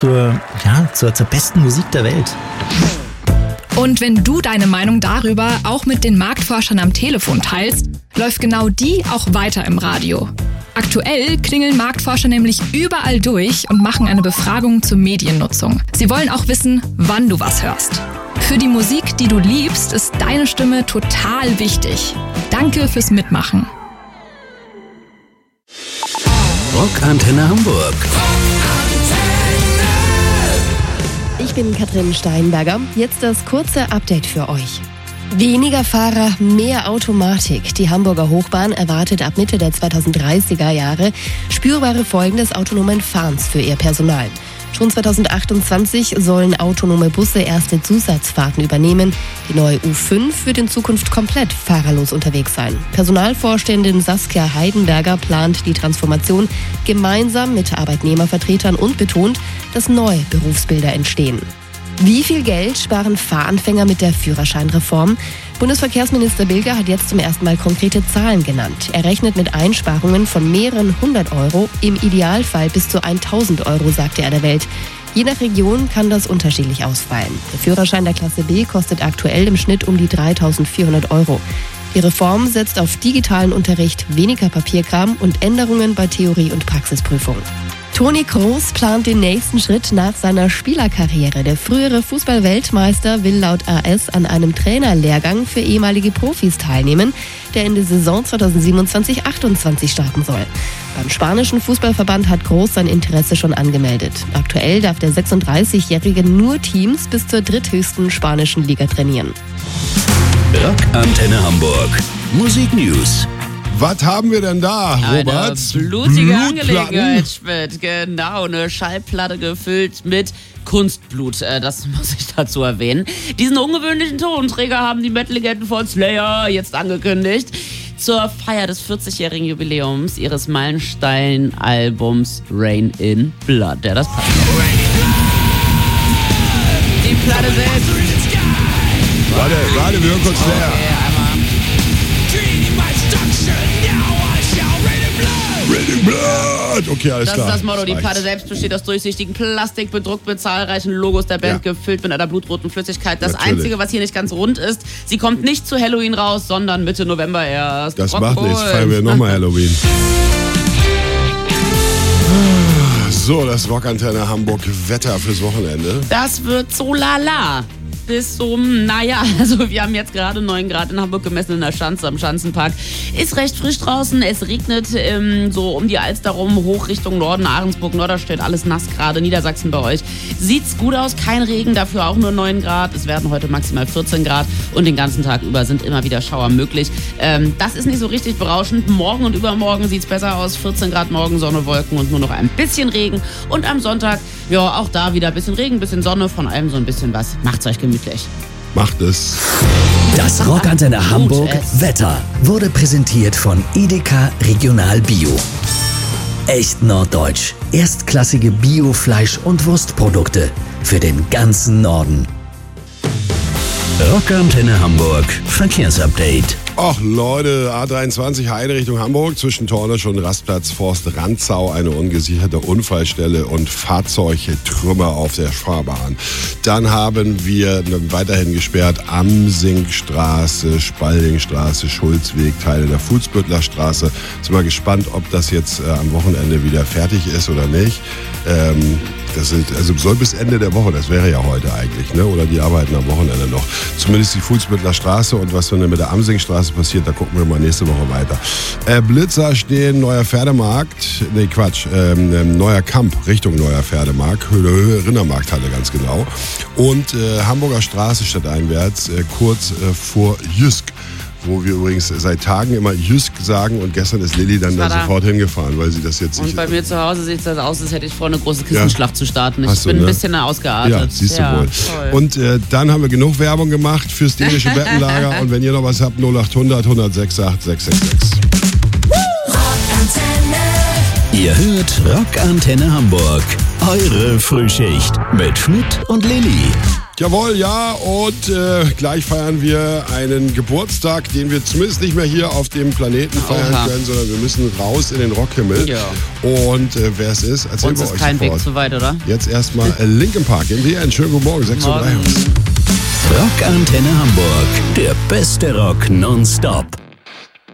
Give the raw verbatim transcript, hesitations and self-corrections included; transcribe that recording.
zur, ja, zur, zur besten Musik der Welt. Und wenn du deine Meinung darüber auch mit den Marktforschern am Telefon teilst, läuft genau die auch weiter im Radio. Aktuell klingeln Marktforscher nämlich überall durch und machen eine Befragung zur Mediennutzung. Sie wollen auch wissen, wann du was hörst. Für die Musik, die du liebst, ist deine Stimme total wichtig. Danke fürs Mitmachen. Rockantenne Hamburg. Ich bin Katrin Steinberger. Jetzt das kurze Update für euch. Weniger Fahrer, mehr Automatik. Die Hamburger Hochbahn erwartet ab Mitte der zweitausenddreißiger Jahre spürbare Folgen des autonomen Fahrens für ihr Personal. Schon zweitausendachtundzwanzig sollen autonome Busse erste Zusatzfahrten übernehmen. Die neue U fünf wird in Zukunft komplett fahrerlos unterwegs sein. Personalvorständin Saskia Heidenberger plant die Transformation gemeinsam mit Arbeitnehmervertretern und betont, dass neue Berufsbilder entstehen. Wie viel Geld sparen Fahranfänger mit der Führerscheinreform? Bundesverkehrsminister Bilger hat jetzt zum ersten Mal konkrete Zahlen genannt. Er rechnet mit Einsparungen von mehreren hundert Euro, im Idealfall bis zu tausend Euro, sagte er der Welt. Je nach Region kann das unterschiedlich ausfallen. Der Führerschein der Klasse B kostet aktuell im Schnitt um die dreitausendvierhundert Euro. Die Reform setzt auf digitalen Unterricht, weniger Papierkram und Änderungen bei Theorie- und Praxisprüfung. Toni Kroos plant den nächsten Schritt nach seiner Spielerkarriere. Der frühere Fußball-Weltmeister will laut A S an einem Trainerlehrgang für ehemalige Profis teilnehmen, der in der Saison zweitausendsiebenundzwanzig achtundzwanzig starten soll. Beim spanischen Fußballverband hat Kroos sein Interesse schon angemeldet. Aktuell darf der sechsunddreißigjährige nur Teams bis zur dritthöchsten spanischen Liga trainieren. Rockantenne Hamburg. Musik News. Was haben wir denn da, Robert? Eine blutige Angelegenheit, Schmidt. Genau, eine Schallplatte gefüllt mit Kunstblut. Das muss ich dazu erwähnen. Diesen ungewöhnlichen Tonträger haben die Metal-Legenden von Slayer jetzt angekündigt. Zur Feier des vierzigjährigen Jubiläums ihres Meilenstein-Albums Rain in Blood. Ja, das passt. Die Platte selbst. Warte, warte, wir hören kurz Slayer. Okay, einmal. Ready Blood! Okay, alles das klar. Das ist das Motto. Die Reicht's. Platte selbst besteht aus durchsichtigem Plastik, bedruckt mit zahlreichen Logos der Band, Ja. gefüllt mit einer blutroten Flüssigkeit. Das Natürlich. Einzige, was hier nicht ganz rund ist, sie kommt nicht zu Halloween raus, sondern Mitte November erst. Das Rock'n'Roll. macht nichts. Feiern wir nochmal Halloween. So, das Rockantenne Hamburg Wetter fürs Wochenende. Das wird so lala. Bis zum, naja, also wir haben jetzt gerade neun Grad in Hamburg gemessen in der Schanze am Schanzenpark. Ist recht frisch draußen, es regnet ähm, so um die Alster rum, hoch Richtung Norden, Ahrensburg, Norderstedt, alles nass gerade, Niedersachsen bei euch. Sieht's gut aus, kein Regen, dafür auch nur neun Grad. Es werden heute maximal vierzehn Grad und den ganzen Tag über sind immer wieder Schauer möglich. Ähm, das ist nicht so richtig berauschend. Morgen und übermorgen sieht's besser aus, vierzehn Grad morgen, Sonne, Wolken und nur noch ein bisschen Regen. Und am Sonntag, ja, auch da wieder ein bisschen Regen, ein bisschen Sonne, von allem so ein bisschen was. Macht's euch gemütlich. Macht es. Das Rockantenne Hamburg es. Wetter wurde präsentiert von Edeka Regional Bio. Echt norddeutsch. Erstklassige Bio-Fleisch- und Wurstprodukte für den ganzen Norden. Rockantenne Hamburg Verkehrsupdate. Ach Leute, A dreiundzwanzig Heide Richtung Hamburg, zwischen Tornisch und Rastplatz Forst Rantzau eine ungesicherte Unfallstelle und Fahrzeugtrümmer auf der Fahrbahn. Dann haben wir weiterhin gesperrt Amsingstraße, Spaldingstraße, Schulzweg, Teile der Fuhlsbüttler Straße. Sind mal gespannt, ob das jetzt äh, am Wochenende wieder fertig ist oder nicht. Ähm, das sind, also soll bis Ende der Woche, das wäre ja heute eigentlich, ne? Oder die arbeiten am Wochenende noch. Zumindest die Fuhlsbüttler Straße, und was dann mit der Amsingstraße passiert, da gucken wir mal nächste Woche weiter. Äh, Blitzer stehen, neuer Pferdemarkt, nee Quatsch, ähm, neuer Kamp Richtung neuer Pferdemarkt, Höhle, Höhe, Rindermarkthalle ganz genau. Und äh, Hamburger Straße stadteinwärts, äh, kurz äh, vor Jüsk, wo wir übrigens seit Tagen immer Jüsk sagen, und gestern ist Lilly dann da da. sofort hingefahren, weil sie das jetzt Und nicht... bei mir zu Hause sieht es das aus, als hätte ich vor, eine große Kissenschlacht Ja. zu starten. Ich Hast du, bin ne? ein bisschen ausgeartet. Ja, siehst du ja, wohl. Toll. Und äh, dann haben wir genug Werbung gemacht fürs dänische Bettenlager. Und wenn ihr noch was habt, null acht hundert, hundertsechs acht sechs sechs sechs. Ihr hört Rockantenne Hamburg. Eure Frühschicht mit Schmidt und Lilly. Jawohl, ja. Und äh, gleich feiern wir einen Geburtstag, den wir zumindest nicht mehr hier auf dem Planeten feiern Oha. können, sondern wir müssen raus in den Rockhimmel. Ja. Und äh, wer es ist, erzählen Uns wir ist euch kein sofort. Weg zu weit, oder? Jetzt erstmal äh, Linkin Park. M D N, schönen guten Morgen, sechs Uhr drei. Morgen. Rockantenne Hamburg, der beste Rock nonstop.